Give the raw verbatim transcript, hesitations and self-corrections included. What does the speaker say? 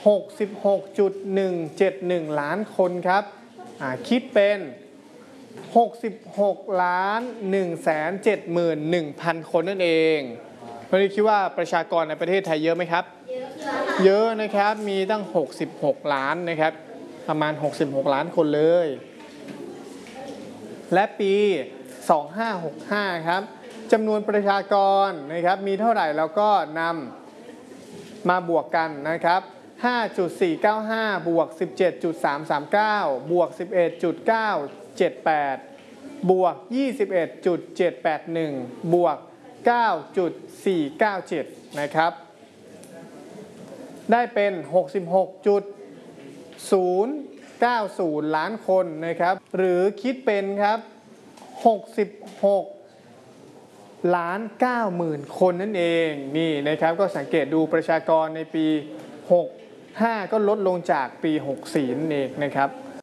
หกสิบหกจุดหนึ่งเจ็ดหนึ่ง ล้านคนครับคิดเป็นหกสิบหกล้านหนึ่งแสนเจ็ดหมื่นหนึ่งพันคนนั่นเองคุณคิดว่าประชากรในประเทศไทยเยอะไหมครับเยอะเยอะนะครับมีตั้งหกสิบหกล้านนะครับประมาณหกสิบหกล้านคนเลยและปีสองพันห้าร้อยหกสิบห้าครับจำนวนประชากรนะครับมีเท่าไหร่แล้วก็นำมาบวกกันนะครับ ห้าจุดสี่เก้าห้า บวก สิบเจ็ดจุดสามสามเก้า บวก สิบเอ็ดจุดเก้าเจ็ดแปด บวก ยี่สิบเอ็ดจุดเจ็ดแปดหนึ่ง บวก เก้าจุดสี่เก้าเจ็ด นะครับได้เป็น หกสิบหกจุดศูนย์เก้าศูนย์ ล้านคนนะครับหรือคิดเป็นครับหกสิบหกล้านเก้าหมื่นคนนั่นเองนี่นะครับก็สังเกตดูประชากรในปีหกสิบห้าก็ลดลงจากปีหกสิบสี่นั่นเองนะครับ